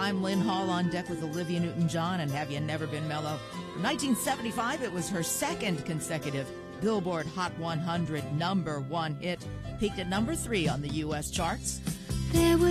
I'm Lynn Hall on deck with Olivia Newton-John and Have You Never Been Mellow? In 1975, it was her second consecutive Billboard Hot 100 #1 hit. Peaked at number 3 on the U.S. charts.